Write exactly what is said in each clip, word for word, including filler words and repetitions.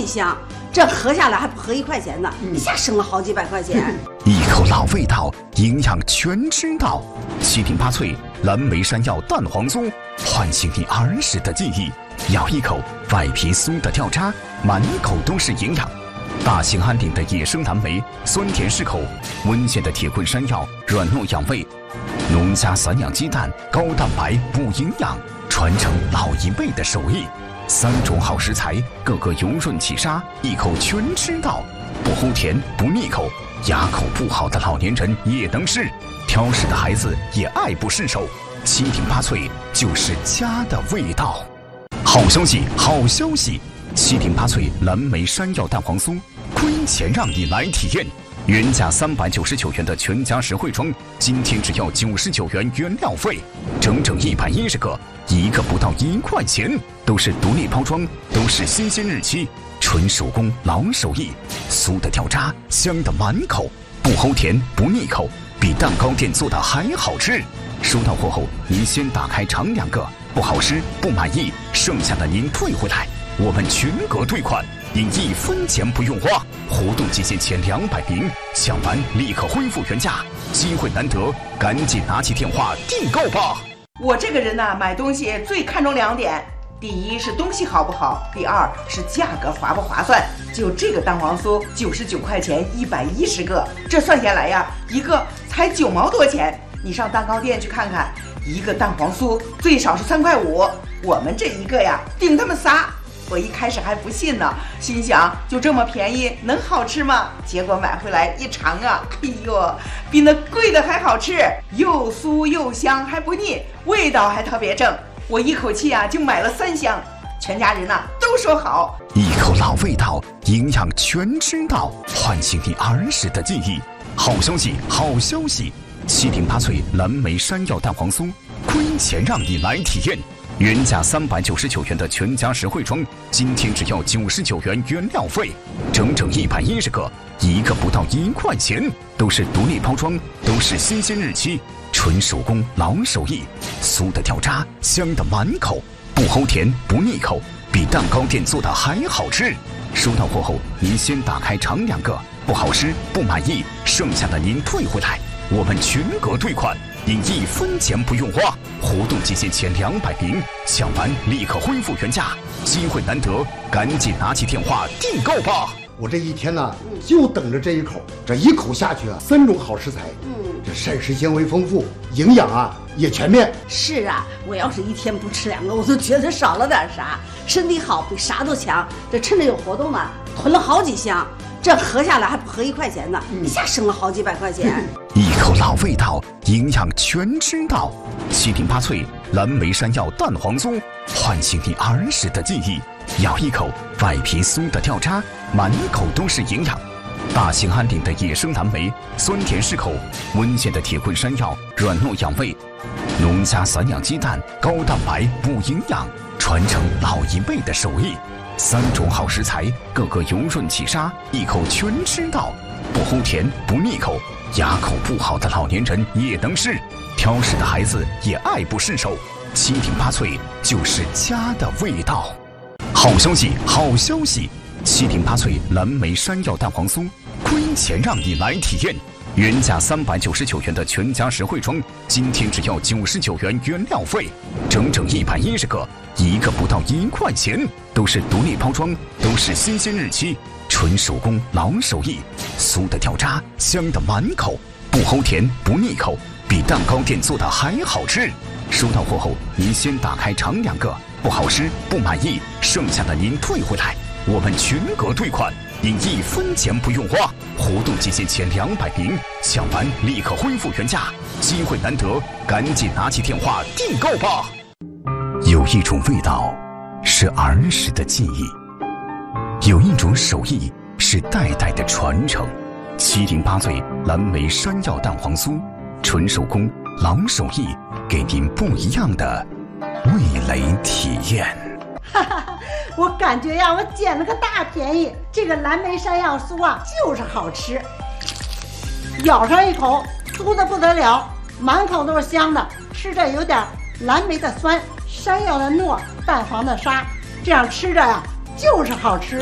几箱，这合下来还不合一块钱呢，一下省了好几百块钱。 一口老味道，营养全知道。七品八脆蓝莓山药蛋黄酥，唤醒你儿时的记忆。咬一口，外皮酥的掉渣，满口都是营养。大兴安岭的野生蓝莓，酸甜适口；温县的铁棍山药，软糯养胃；农家散养鸡蛋，高蛋白补营养，传承老一辈的手艺。三种好食材，个个油润起沙，一口全吃到，不齁甜不腻口，牙口不好的老年人也能吃，挑食的孩子也爱不释手。七品八脆就是家的味道。好消息，好消息！七品八脆蓝莓山药蛋黄酥，亏钱让你来体验。原价三百九十九元的全家实惠装，今天只要九十九元原料费，整整一百一十个，一个不到一块钱，都是独立包装，都是新鲜日期，纯手工老手艺，酥的掉渣，香的满口，不齁甜不腻口，比蛋糕店做的还好吃。收到货后，您先打开尝两个，不好吃不满意，剩下的您退回来，我们全额退款，您一分钱不用花。活动期限前两百名，抢完立刻恢复原价，机会难得，赶紧拿起电话订购吧。 我这个人呢、啊，买东西最看重两点，第一是东西好不好，第二是价格划不划算。就这个蛋黄酥，九十九块钱一百一十个，这算下来呀，一个才九毛多钱。你上蛋糕店去看看，一个蛋黄酥最少是三块五，我们这一个呀，顶他们仨。我一开始还不信呢，心想就这么便宜能好吃吗？结果买回来一尝啊，哎呦，比那贵的还好吃，又酥又香还不腻，味道还特别正。我一口气啊就买了三箱，全家人呐、啊、都说好。 一口老味道，营养全知道，唤醒你儿时的记忆。好消息，好消息！七品八脆蓝莓山药蛋黄酥，亏钱让你来体验。原价三百九十九元的全家实惠装，今天只要九十九元原料费，整整一百一十个，一个不到一块钱，都是独立包装，都是新鲜日期，纯手工老手艺，酥的掉渣，香的满口，不齁甜不腻口，比蛋糕店做的还好吃。收到货后，您先打开尝两个，不好吃不满意，剩下的您退回来，我们全额退款，您一分钱不用花。活动期限前两百名，抢完立刻恢复原价，机会难得，赶紧拿起电话订购吧。 我这一天呢，就等着这一口，这一口下去啊，三种好食材，嗯，这膳食纤维丰富，营养啊也全面。 是啊，我要是一天不吃两个，我都觉得少了点啥，身体好比啥都强。这趁着有活动呢，囤了好几箱，这合下来还不合一块钱呢，一下省了好几百块钱。 一口老味道，营养全知道。七品八脆蓝莓山药蛋黄酥，唤醒你儿时的记忆。咬一口，外皮酥的掉渣，满口都是营养。大兴安岭的野生蓝莓，酸甜适口；温县的铁棍山药，软糯养胃；农家散养鸡蛋，高蛋白补营养，传承老一辈的手艺。三种好食材，个个油润起沙，一口全吃到，不齁甜不腻口，牙口不好的老年人也能吃，挑食的孩子也爱不释手。七品八脆就是家的味道。好消息，好消息！七品八脆蓝莓山药蛋黄酥，亏钱让你来体验。原价三百九十九元的全家实惠装，今天只要九十九元原料费，整整一百一十个，一个不到一块钱，都是独立包装，都是新鲜日期，纯手工老手艺，酥的掉渣，香的满口，不齁甜不腻口，比蛋糕店做的还好吃。收到货后，您先打开尝两个，不好吃不满意，剩下的您退回来，我们全额退款，您一分钱不用花。活动期限前两百名，抢完立刻恢复原价，机会难得，赶紧拿起电话订购吧。有一种味道是儿时的记忆，有一种手艺是代代的传承。七零八脆蓝莓山药蛋黄酥，纯手工老手艺，给您不一样的味蕾体验。 哈哈，我感觉呀，我捡了个大便宜。这个蓝莓山药酥啊，就是好吃，咬上一口，酥的不得了，满口都是香的，吃着有点蓝莓的酸，山药的糯，蛋黄的沙，这样吃着呀，就是好吃，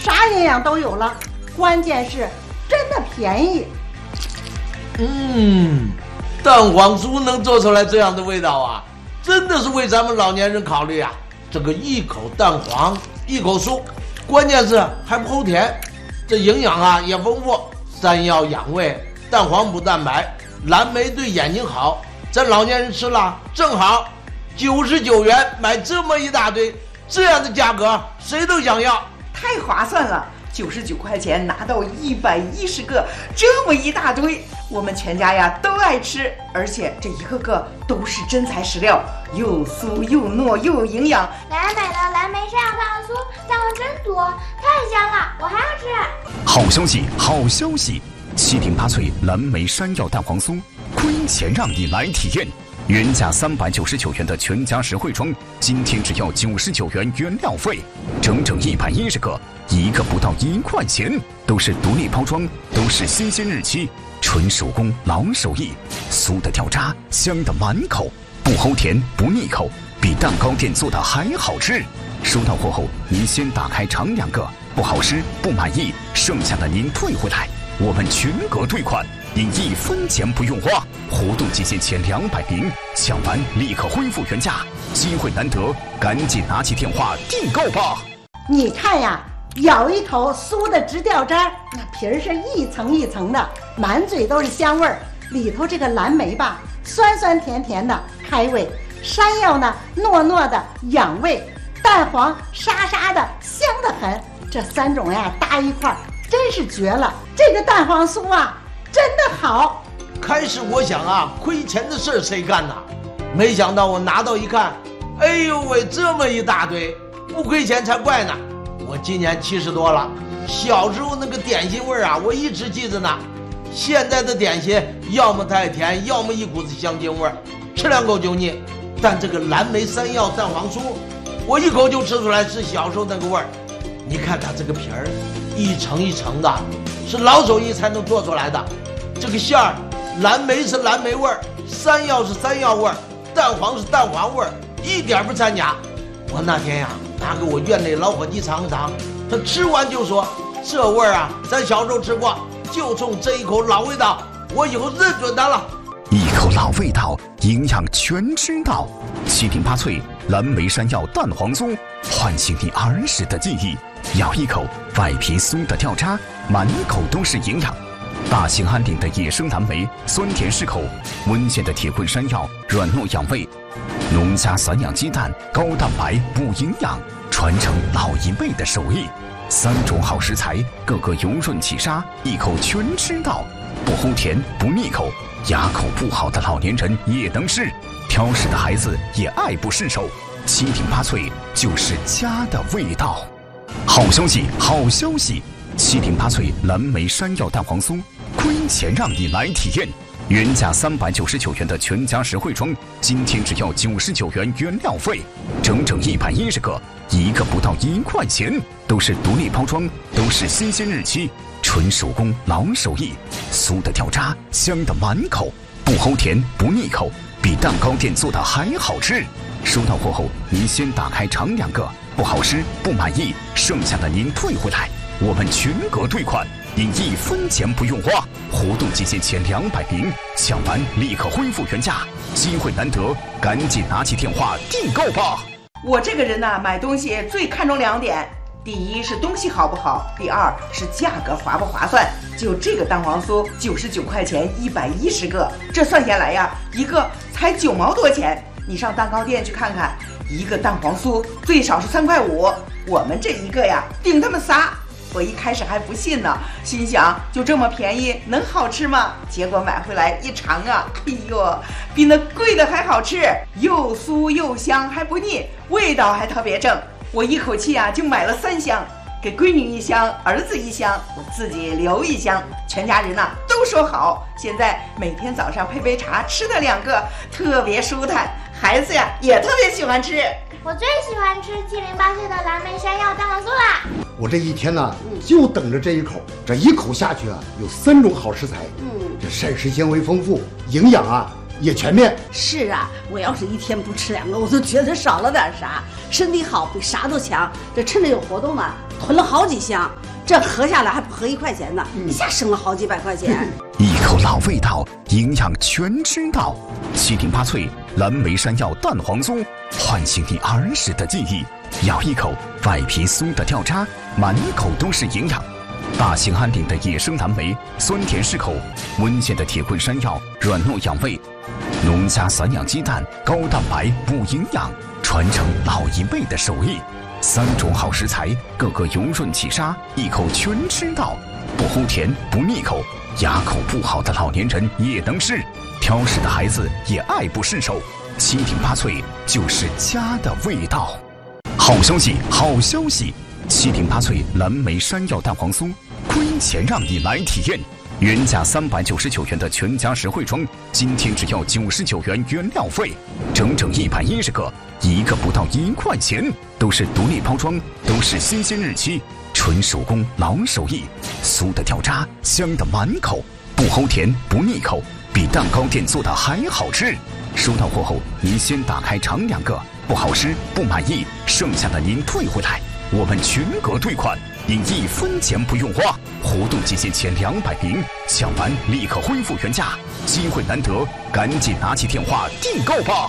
啥营养都有了，关键是真的便宜。 嗯，蛋黄酥能做出来这样的味道啊，真的是为咱们老年人考虑啊。这个一口蛋黄一口酥，关键是还不齁甜，这营养啊也丰富，山药养胃，蛋黄补蛋白，蓝莓对眼睛好，咱老年人吃了正好。九十九元买这么一大堆，这样的价格谁都想要， 太划算了！九十九块钱拿到一百一十个，这么一大堆，我们全家呀都爱吃，而且这一个个都是真材实料，又酥又糯又有营养。 奶奶买的蓝莓山药蛋黄酥，蛋黄真多，太香了，我还要吃。 好消息，好消息！七顶八脆蓝莓山药蛋黄酥，亏钱让你来体验。原价三百九十九元的全家实惠装，今天只要九十九元原料费，整整一百一十个，一个不到一块钱，都是独立包装，都是新鲜日期，纯手工老手艺，酥的掉渣，香的满口，不齁甜不腻口，比蛋糕店做的还好吃。收到货后，您先打开尝两个，不好吃不满意，剩下的您退回来，我们全额退款。您一分钱不用花，活动期限前两百名，抢完立刻恢复原价，机会难得，赶紧拿起电话订购吧！ 你看呀，咬一口酥的直掉渣，那皮儿是一层一层的，满嘴都是香味儿。里头这个蓝莓吧，酸酸甜甜的开胃；山药呢，糯糯的养胃；蛋黄沙沙的香得很。这三种呀搭一块儿，真是绝了！这个蛋黄酥啊，真的好。 开始我想啊，亏钱的事儿谁干呐？没想到我拿到一看，哎呦喂，这么一大堆，不亏钱才怪呢！我今年七十多了，小时候那个点心味儿啊，我一直记着呢。现在的点心要么太甜，要么一股子香精味儿，吃两口就腻。但这个蓝莓山药蛋黄酥，我一口就吃出来是小时候那个味儿。你看它这个皮儿，一层一层的，是老手艺才能做出来的。这个馅儿，蓝莓是蓝莓味儿，山药是山药味儿，蛋黄是蛋黄味儿，一点不掺假。我那天呀，拿给我院内老伙计尝尝，他吃完就说：“这味儿啊，咱小时候吃过，就冲这一口老味道，我以后认准它了。” 一口老味道，营养全知道。七顶八脆蓝莓山药蛋黄酥，唤醒你儿时的记忆。咬一口，外皮酥的掉渣，满口都是营养。大兴安岭的野生蓝莓，酸甜适口；温县的铁棍山药，软糯养胃；农家散养鸡蛋，高蛋白补营养，传承老一辈的手艺。三种好食材，个个油润起沙，一口全吃到，不齁甜不腻口，牙口不好的老年人也能吃，挑食的孩子也爱不释手。七顶八脆就是家的味道。好消息，好消息！七顶八脆蓝莓山药蛋黄酥，亏钱让你来体验。原价三百九十九元的全家实惠装，今天只要九十九元原料费，整整一百一十个，一个不到一块钱，都是独立包装，都是新鲜日期，纯手工老手艺，酥的掉渣，香的满口，不齁甜不腻口，比蛋糕店做的还好吃。收到货后，您先打开尝两个，不好吃不满意，剩下的您退回来，我们全额退款。您一分钱不用花，活动期限前两百名，抢完立刻恢复原价，机会难得，赶紧拿起电话订购吧！ 我这个人呢、啊，买东西最看重两点，第一是东西好不好，第二是价格划不划算。就这个蛋黄酥，九十九块钱一百一十个，这算下来呀，一个才九毛多钱。你上蛋糕店去看看，一个蛋黄酥最少是三块五，我们这一个呀，顶他们仨。我一开始还不信呢，心想就这么便宜能好吃吗？结果买回来一尝啊，哎呦，比那贵的还好吃，又酥又香还不腻，味道还特别正。我一口气啊就买了三箱，给闺女一箱，儿子一箱，我自己留一箱，全家人呐、啊、都说好。现在每天早上配杯茶，吃它两个特别舒坦，孩子呀也特别喜欢吃。 我最喜欢吃七零八碎的蓝莓山药蛋黄酥啦！ 我这一天呢，就等着这一口，这一口下去啊，有三种好食材，嗯，这膳食纤维丰富，营养啊也全面。 是啊，我要是一天不吃两个，我都觉得少了点啥。身体好比啥都强，这趁着有活动嘛， 囤了好几箱，这合下来还不合一块钱呢，一下省了好几百块钱。 一口老味道，营养全知道。七顶八脆蓝莓山药蛋黄酥，唤醒你儿时的记忆。咬一口，外皮酥的掉渣，满口都是营养。大兴安岭的野生蓝莓，酸甜适口；温县的铁棍山药，软糯养胃。农家散养鸡蛋，高蛋白补营养，传承老一辈的手艺。三种好食材，个个油润起沙，一口全吃到，不齁甜不腻口，牙口不好的老年人也能吃，挑食的孩子也爱不释手。七顶八脆就是家的味道。好消息，好消息！七顶八脆蓝莓山药蛋黄酥，亏钱让你来体验。原价三百九十九元的全家实惠装，今天只要九十九元原料费，整整一百一十个，一个不到一块钱，都是独立包装，都是新鲜日期，纯手工老手艺，酥的掉渣，香的满口，不齁甜不腻口，比蛋糕店做的还好吃。收到货后，您先打开尝两个，不好吃不满意，剩下的您退回来，我们全额退款，您一分钱不用花。活动期限前两百名，抢完立刻恢复原价，机会难得，赶紧拿起电话订购吧。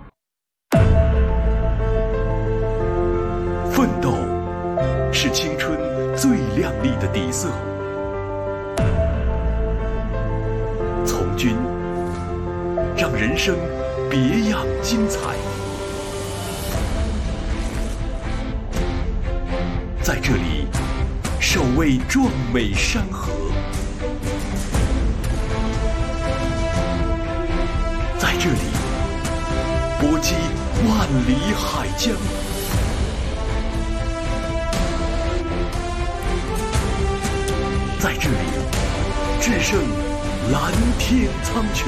奋斗是青春最亮丽的底色，从军让人生别样精彩。在这里守卫壮美山河，在这里搏击万里海疆，在这里制胜蓝天苍穹，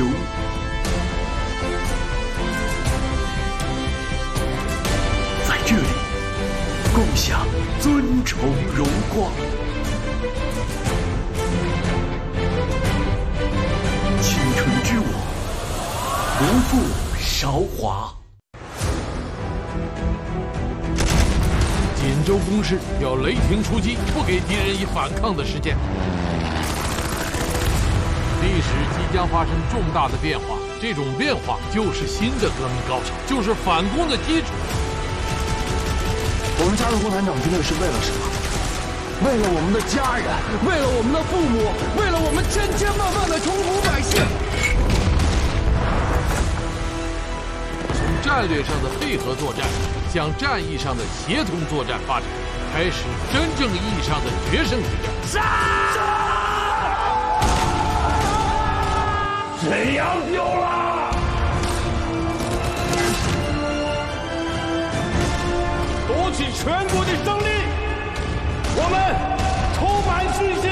在这里共享尊崇荣光。青春之舞，不负韶华。 锦州攻势要雷霆出击，不给敌人以反抗的时间。历史即将发生重大的变化，这种变化就是新的革命高潮，就是反攻的基础。 我们加入共产党军队是为了什么？为了我们的家人，为了我们的父母，为了我们千千万万的穷苦百姓。 从战略上的配合作战向战役上的协同作战发展，开始真正意义上的决胜之战。杀！ 沈阳丢了！ 夺取全国的胜利，我们充满信心。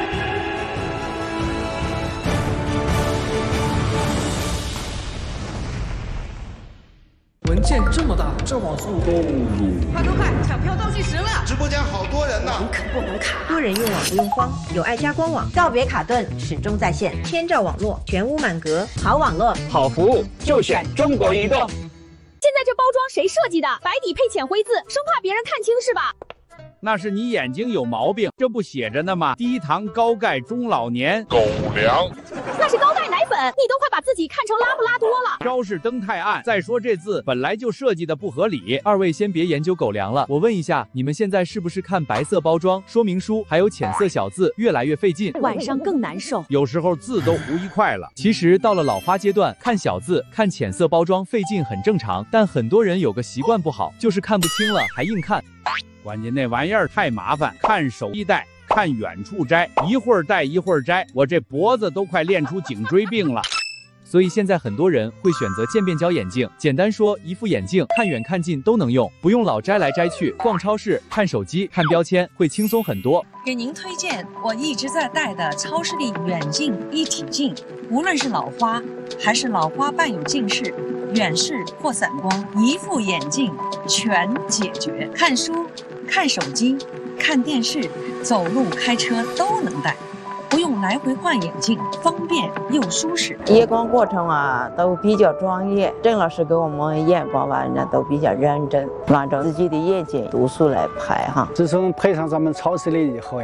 文件这么大，这网速都如…… 快快快，抢票倒计时了！ 直播间好多人呢， 能可不能卡？ 多人用网不用慌，有爱家官网，告别卡顿，始终在线，千兆网络，全屋满格，好网络， 好服务，就选中国移动。 现在这包装谁设计的？白底配浅灰字，生怕别人看清是吧？ 那是你眼睛有毛病，这不写着呢吗？低糖高钙中老年狗粮。 那是高钙奶粉，你都快把自己看成拉布拉多了。 招式灯太暗，再说这字本来就设计的不合理。二位先别研究狗粮了，我问一下，你们现在是不是看白色包装说明书还有浅色小字越来越费劲， 晚上更难受， 有时候字都糊一块了。其实到了老花阶段，看小字看浅色包装费劲很正常，但很多人有个习惯不好，就是看不清了还硬看。关键那玩意儿太麻烦，看手一戴，看远处摘，一会儿戴一会儿摘，我这脖子都快练出颈椎病了。所以现在很多人会选择渐变焦眼镜，简单说，一副眼镜看远看近都能用，不用老摘来摘去。逛超市、看手机、看标签会轻松很多。 给您推荐我一直在戴的超视力远近一体镜，无论是老花还是老花伴有近视、远视或散光，一副眼镜全解决。看书、看手机、看电视、走路、开车都能戴。 不用来回换眼镜，方便又舒适。 验光过程啊都比较专业，郑老师给我们验光完呢都比较认真，按照自己的眼睛度数来排哈。 自从配上咱们超视力以后呀。